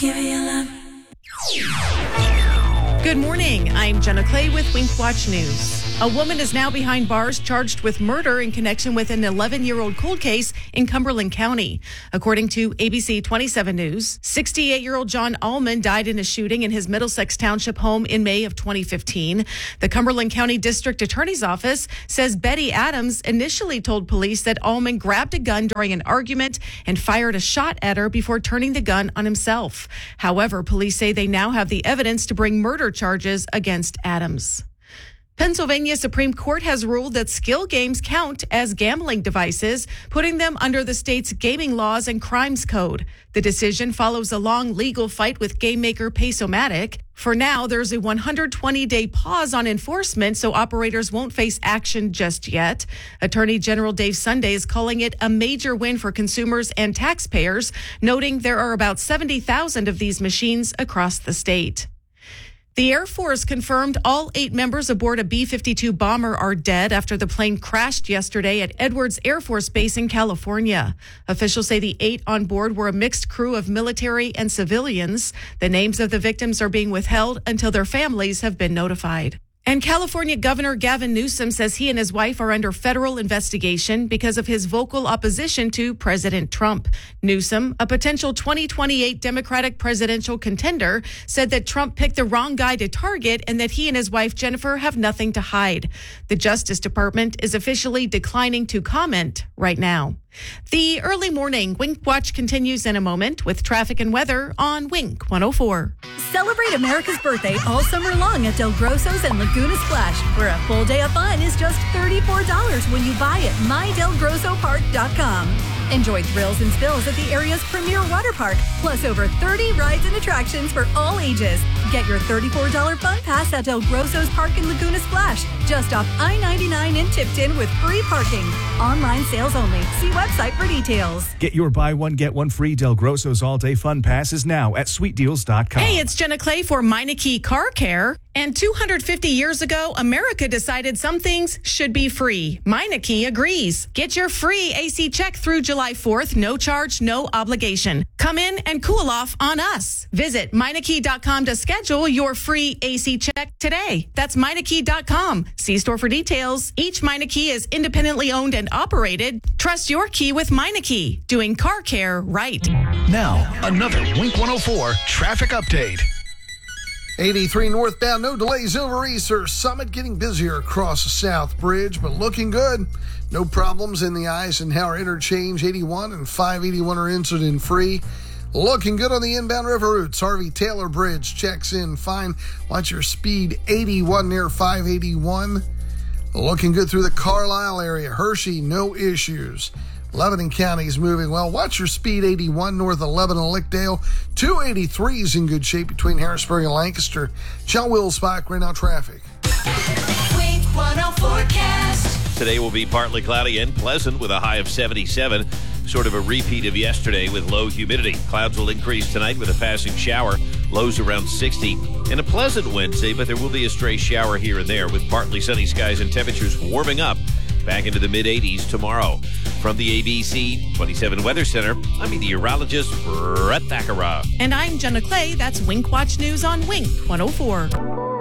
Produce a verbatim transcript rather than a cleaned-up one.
give you love. Good morning. I'm Jenna Clay with Wink Watch News. A woman is now behind bars charged with murder in connection with an eleven-year-old cold case in Cumberland County. According to A B C twenty-seven News, sixty-eight-year-old John Allman died in a shooting in his Middlesex Township home in May of twenty fifteen. The Cumberland County District Attorney's Office says Betty Adams initially told police that Allman grabbed a gun during an argument and fired a shot at her before turning the gun on himself. However, police say they now have the evidence to bring murder charges against Adams. Pennsylvania Supreme Court has ruled that skill games count as gambling devices, putting them under the state's gaming laws and crimes code. The decision follows a long legal fight with game maker Pace-O-Matic. For now, there's a one hundred twenty day pause on enforcement, so operators won't face action just yet. Attorney General Dave Sunday is calling it a major win for consumers and taxpayers, noting there are about seventy thousand of these machines across the state. The Air Force confirmed all eight members aboard a B fifty-two bomber are dead after the plane crashed yesterday at Edwards Air Force Base in California. Officials say the eight on board were a mixed crew of military and civilians. The names of the victims are being withheld until their families have been notified. And California Governor Gavin Newsom says he and his wife are under federal investigation because of his vocal opposition to President Trump. Newsom, a potential twenty twenty-eight Democratic presidential contender, said that Trump picked the wrong guy to target and that he and his wife Jennifer have nothing to hide. The Justice Department is officially declining to comment right now. The early morning Wink Watch continues in a moment with traffic and weather on Wink one oh four. Celebrate America's birthday all summer long at Del Grosso's and Laguna Splash, where a full day of fun is just thirty-four dollars when you buy at my del grosso park dot com. Enjoy thrills and spills at the area's premier water park, plus over thirty rides and attractions for all ages. Get your thirty-four dollars fun pass at Del Grosso's Park in Laguna Splash, just off I ninety-nine in Tipton with free parking. Online sales only. See website for details. Get your buy one, get one free Del Grosso's all-day fun passes now at sweet deals dot com. Hey, it's Jenna Clay for Meineke Car Care. And two hundred fifty years ago, America decided some things should be free. Meineke agrees. Get your free A C check through July fourth. No charge, no obligation. Come in and cool off on us. Visit Meineke dot com to schedule your free A C check today. That's Meineke dot com. See store for details. Each Meineke is independently owned and operated. Trust your key with Meineke, doing car care right. Now, another Wink one oh four traffic update. eighty-three northbound, no delays over Easter Summit, getting busier across the South Bridge, but looking good. No problems in the Eisenhower interchange. eighty-one and five eighty-one are incident free. Looking good on the inbound river routes. Harvey Taylor Bridge checks in fine. Watch your speed eighty-one near five eighty-one. Looking good through the Carlisle area. Hershey, no issues. Lebanon County is moving well. Watch your speed eighty-one north of Lebanon and Lickdale. two eighty-three is in good shape between Harrisburg and Lancaster. John Wilsbach, right now traffic. Wink one oh forecast. Today will be partly cloudy and pleasant with a high of seventy-seven. Sort of a repeat of yesterday with low humidity. Clouds will increase tonight with a passing shower. Lows around sixty. And a pleasant Wednesday, but there will be a stray shower here and there with partly sunny skies and temperatures warming up back into the mid eighties tomorrow. From the A B C twenty-seven Weather Center, I'm meteorologist Brett Thakara. And I'm Jenna Clay. That's Wink Watch News on Wink one oh four.